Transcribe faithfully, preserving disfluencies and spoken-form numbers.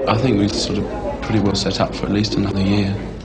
I think we're sort of pretty well set up for at least another year.